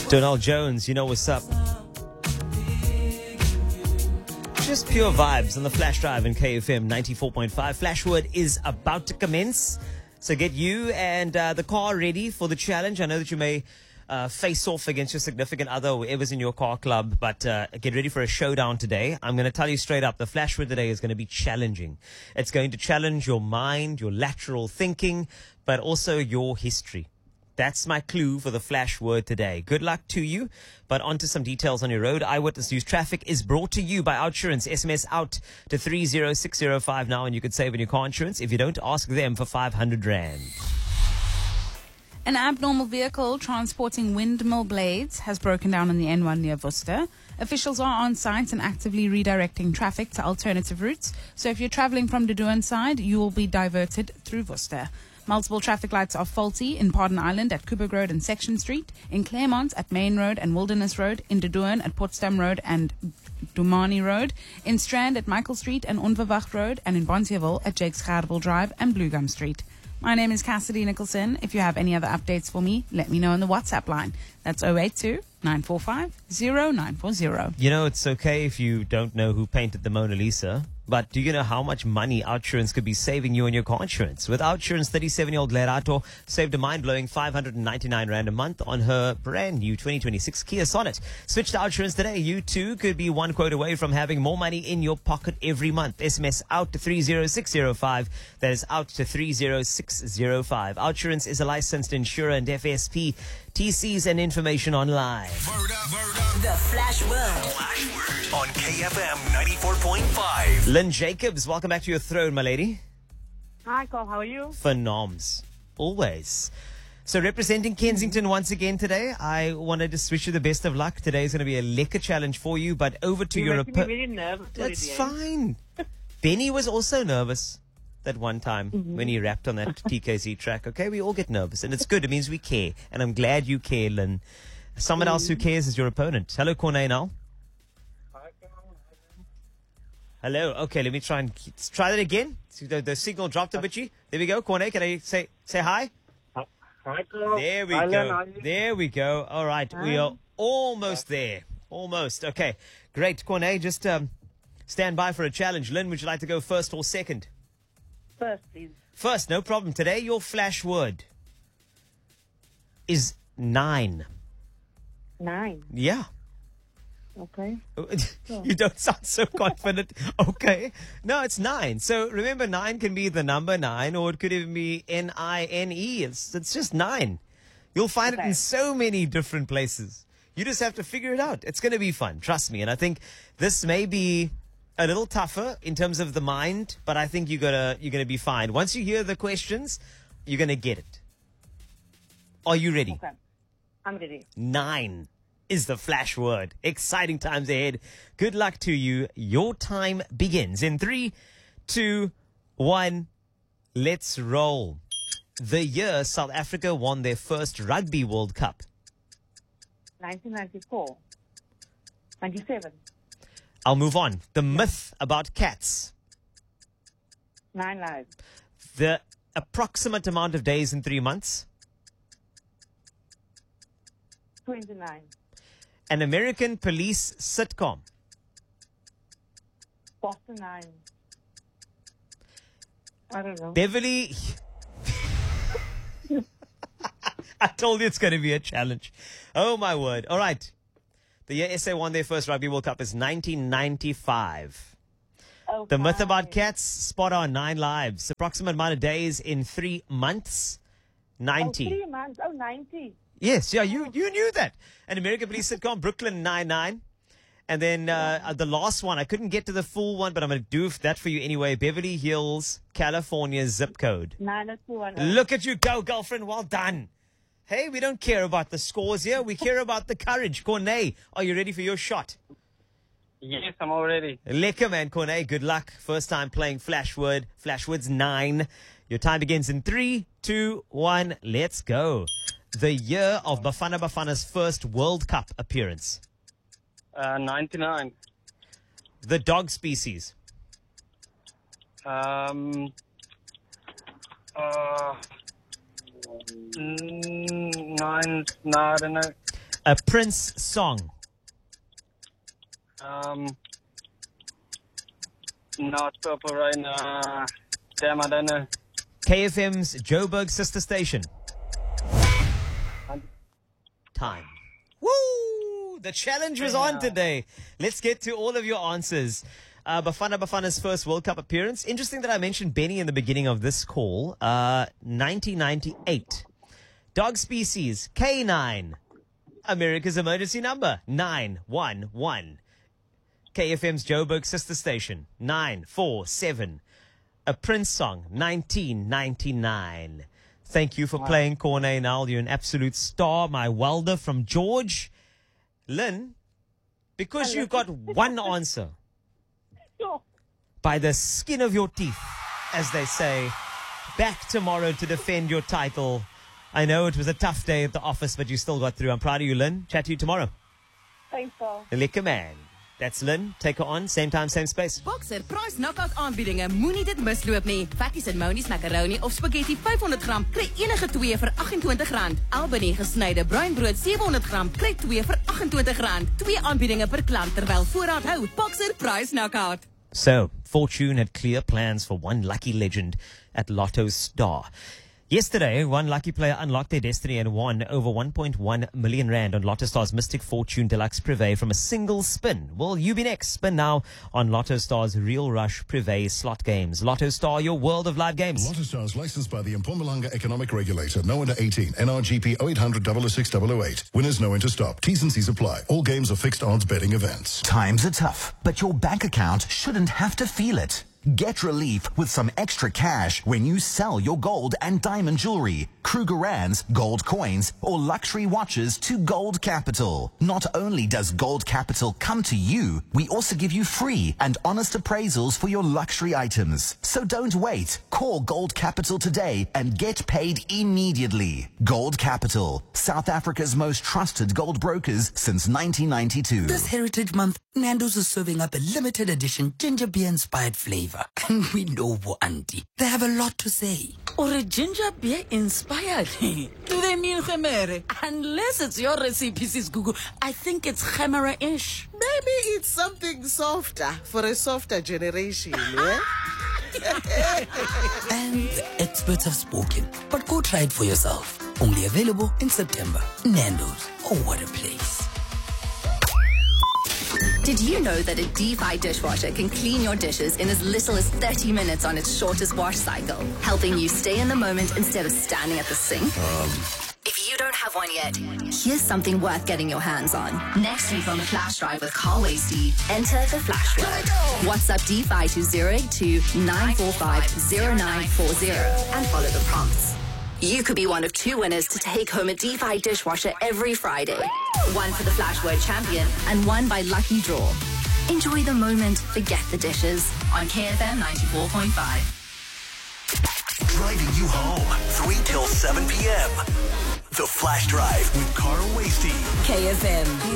Donald Jones, you know what's up. Just pure vibes on the Flash Drive in KFM 94.5. Flashword is about to commence. So get you and the car ready for the challenge. I know that you may face off against your significant other or whoever's in your car club, but get ready for a showdown today. I'm going to tell you straight up, the Flashword today is going to be challenging. It's going to challenge your mind, your lateral thinking, but also your history. That's my clue for the flash word today. Good luck to you. But on to some details on your road. Eyewitness News traffic is brought to you by Outsurance. SMS out to 30605 now and you could save on your car insurance. If you don't, ask them for 500 Rand. An abnormal vehicle transporting windmill blades has broken down on the N1 near Worcester. Officials are on site and actively redirecting traffic to alternative routes. So if you're traveling from the Duan side, you will be diverted through Worcester. Multiple traffic lights are faulty in Pardon Island at Cooper Road and Section Street, in Claremont at Main Road and Wilderness Road, in Dodoen at Potsdam Road and Dumani Road, in Strand at Michael Street and Onverwacht Road, and in Bonsieville at Jakes Gardewil Drive and Blue Gum Street. My name is Cassidy Nicholson. If you have any other updates for me, let me know on the WhatsApp line. That's 082 945 0940. You know, it's okay if you don't know who painted the Mona Lisa, but do you know how much money Outsurance could be saving you on your car insurance? With Outsurance, 37-year-old Lerato saved a mind-blowing 599 Rand a month on her brand new 2026 Kia Sonet. Switch to Outsurance today. You too could be one quote away from having more money in your pocket every month. SMS out to 30605. That is out to 30605. Outsurance is a licensed insurer and FSP. TCs and information online. Word up. The Flash Word on KFM 94.5. Lynn Jacobs, welcome back to your throne, my lady. Hi, Carl. How are you? Phenoms. Always. So representing Kensington once again today, I wanted to wish you the best of luck. Today is going to be a lekker challenge for you, but over to You're your making me very nervous. That's already, fine. Benny was also nervous that one time when he rapped on that TKZ track. Okay, we all get nervous, and it's good. It means we care, and I'm glad you care, Lynn. Someone else who cares is your opponent. Hello, Corne now. Hello. Okay, let me try that again. See, the signal dropped a bit. There we go. Corne, can I say hi? Hi, Carl. There we Hi, go. Len, how are you? There we go. All right, we are almost there. Almost. Okay, great. Corne, just stand by for a challenge. Lynn, would you like to go first or second? First, please. First, no problem. Today, your flash word is 9. 9. Yeah. Okay. You don't sound so confident. Okay. No, it's 9. So remember, 9 can be the number 9, or it could even be N-I-N-E. It's just 9. You'll find it in so many different places. You just have to figure it out. It's going to be fun. Trust me. And I think this may be a little tougher in terms of the mind, but I think you're gonna be fine. Once you hear the questions, you're gonna get it. Are you ready? Okay. I'm ready. 9 is the flash word. Exciting times ahead. Good luck to you. Your time begins in 3, 2, 1. Let's roll. The year South Africa won their first Rugby World Cup. 1994. 97. I'll move on. The myth about cats. 9 lives. The approximate amount of days in 3 months. 29. An American police sitcom. Boston 9. I don't know. Beverly. I told you it's going to be a challenge. Oh, my word. All right. The year SA won their first Rugby World Cup is 1995. Oh, The myth about fine. cats, spot on, 9 lives. Approximate amount of days in 3 months, 90. Oh, 3 months. Oh, 90. Yes, yeah, you knew that. An American police sitcom, Brooklyn Nine-Nine. And then the last one, I couldn't get to the full one, but I'm going to do that for you anyway. Beverly Hills, California zip code. 90210. Look at you go, girlfriend. Well done. Hey, we don't care about the scores here. We care about the courage. Corne, are you ready for your shot? Yes, I'm all ready. Lekker, man. Corne, good luck. First time playing Flashword. Flashword's 9. Your time begins in 3, 2, 1. Let's go. The year of Bafana Bafana's first World Cup appearance. 99. The dog species. No, I don't know. A Prince song. Not Purple Rain. Damn, I don't know. KFM's Joburg sister station. Time. Woo! The challenge was on today. Let's get to all of your answers. Bafana's first World Cup appearance. Interesting that I mentioned Benny in the beginning of this call. 1998. Dog species, K9. America's emergency number, 911. KFM's Joburg sister station, 947. A Prince song, 1999. Thank you for playing, Corne Nal. You're an absolute star. My welder from George. Lynn, because you got one answer Sure. by the skin of your teeth, as they say, back tomorrow to defend your title. I know it was a tough day at the office, but you still got through. I'm proud of you, Lynn. Chat to you tomorrow. Thanks, Paul. Lekker man. That's Lynn. Take her on. Same time, same space. Boxer Price Knockout aanbiedinge. Moenie dit misloop nie. Fatties en Monies macaroni of spaghetti 500 gram. Kry enige 2 vir R28. Albany gesnyde bruinbrood 700 gram. Kry 2 vir R28. 2 aanbiedinge per klant terwyl voorraad hou. Boxer Price Knockout. So, Fortune had clear plans for one lucky legend at Lotto Star. Yesterday, one lucky player unlocked their destiny and won over 1.1 million rand on Lotto Star's Mystic Fortune Deluxe Privé from a single spin. Well, you be next. Spin now on Lotto Star's Real Rush Privé slot games. Lotto Star, your world of live games. Lotto Stars licensed by the Mpumalanga Economic Regulator. No under 18. NRGP 0800 006 008. Winners no enter stop. T's and C's apply. All games are fixed odds betting events. Times are tough, but your bank account shouldn't have to feel it. Get relief with some extra cash when you sell your gold and diamond jewelry, Krugerrands, gold coins, or luxury watches to Gold Capital. Not only does Gold Capital come to you, we also give you free and honest appraisals for your luxury items. So don't wait. Call Gold Capital today and get paid immediately. Gold Capital, South Africa's most trusted gold brokers since 1992. This Heritage Month, Nando's is serving up a limited edition ginger beer inspired flavor. And we know auntie, they have a lot to say. Or a ginger beer inspired. Do they mean gemere? Unless it's your recipe, Sis Gugu. I think it's gemere-ish. Maybe it's something softer for a softer generation, yeah? And the experts have spoken. But go try it for yourself. Only available in September. Nando's. Oh, what a place. Did you know that a DeFi dishwasher can clean your dishes in as little as 30 minutes on its shortest wash cycle, helping you stay in the moment instead of standing at the sink? If you don't have one yet, here's something worth getting your hands on. Next week on the Flash Drive with Carl Wasty, enter the Flash word. WhatsApp DeFi to 082-945-0940 and follow the prompts. You could be one of 2 winners to take home a DeFi dishwasher every Friday. One for the Flash Word champion and one by lucky draw. Enjoy the moment, forget the dishes on KFM 94.5. Driving you home 3 till 7 p.m. The Flash Drive with Carl Wasty. KFM.